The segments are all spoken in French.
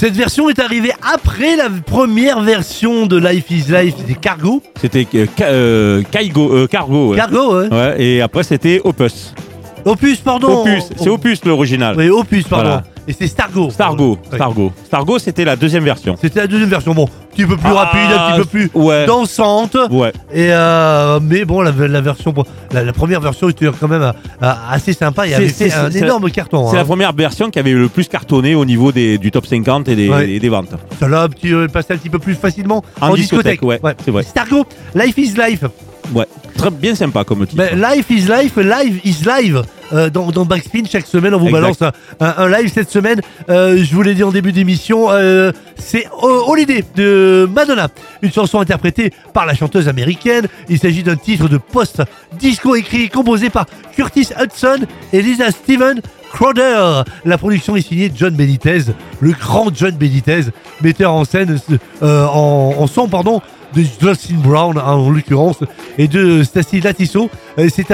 Cette version est arrivée après la première version de Life is Life, c'était Cargo. C'était Cargo. Ouais. Cargo, ouais. Ouais, et après c'était Opus. Opus, pardon. C'est Opus l'original. Oui, Opus, pardon. Voilà. Et c'est Stargo. Stargo. Oui. Stargo, c'était la deuxième version. C'était la deuxième version. Bon, un petit peu plus rapide, un petit peu plus dansante. Ouais. Et mais bon, la version, la première version était quand même assez sympa. Il y avait fait un énorme carton. C'est la première version qui avait le plus cartonné au niveau du top 50 et des ventes. Ça l'a passé un petit peu plus facilement en discothèque. Ouais, c'est vrai. Stargo, Life is Life. Ouais, très bien sympa comme titre. Life is Life, Live is Live. Dans Backspin, chaque semaine, on vous balance un live. Cette semaine, je vous l'ai dit en début d'émission, c'est Holiday de Madonna. Une chanson interprétée par la chanteuse américaine. Il s'agit d'un titre de post-disco écrit et composé par Curtis Hudson et Lisa Steven Crowder. La production est signée John Benitez, le grand John Benitez, metteur en scène, en son, de Justin Brown en l'occurrence et de Stacy Latisso. C'est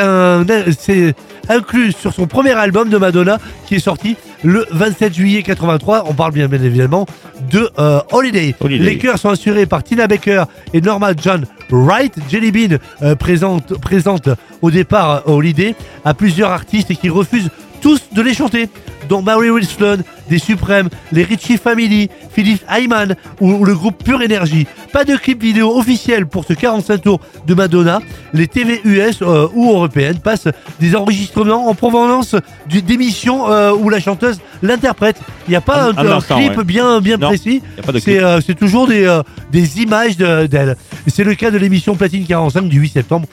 inclus sur son premier album de Madonna qui est sorti le 27 juillet 83. On parle bien évidemment de Holiday. Les chœurs sont assurés par Tina Baker et Norma John Wright. Jelly Bean présente au départ Holiday à plusieurs artistes et qui refusent tous de les chanter, dont Mary Wilson, des Suprêmes, les Ritchie Family, Philip Hyman ou le groupe Pure Energy. Pas de clip vidéo officiel pour ce 45 tours de Madonna. Les TV US ou européennes passent des enregistrements en provenance d'émissions où la chanteuse l'interprète. Il n'y a pas un clip bien précis. C'est toujours des images d'elle. C'est le cas de l'émission Platine 45 du 8 septembre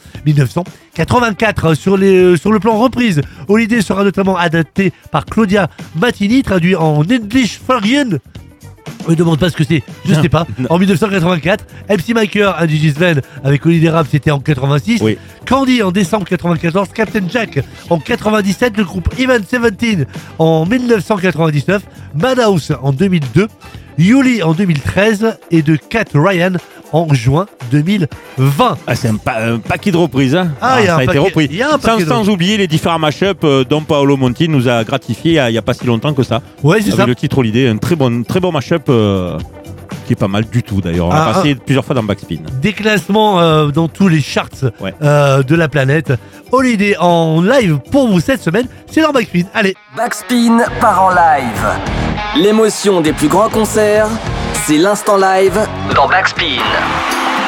1984. Sur le plan reprise, Holiday sera notamment adapté par Claudia Mattini, traduit en English Florian. On ne demande pas ce que c'est, je sais pas. En 1984, MC Maker, un DJ Sven avec Holiday Rap, c'était en 86. Oui. Candy en décembre 94, Captain Jack en 97, le groupe Even 17 en 1999, Madhouse en 2002, Yuli en 2013 et de Cat Ryan en juin 2020. C'est un paquet de reprises. Hein. Ça a été repris. Sans oublier les différents mashups dont Paolo Monti nous a gratifié il n'y a pas si longtemps que ça. Ouais, c'est ça. Le titre Holiday, un très bon mashup qui est pas mal du tout d'ailleurs. On l'a passé plusieurs fois dans Backspin. Des classements dans tous les charts de la planète. Holiday en live pour vous cette semaine, c'est dans Backspin. Allez. Backspin part en live. L'émotion des plus grands concerts, c'est l'instant live dans Backspin.